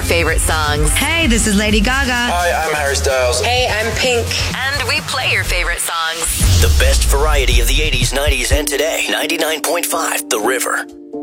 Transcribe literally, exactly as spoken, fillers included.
favorite songs. Hey, this is Lady Gaga. Hi, I'm Harry Styles. Hey, I'm Pink. And we play your favorite songs. The best variety of the eighties, nineties, and today. ninety-nine point five The River.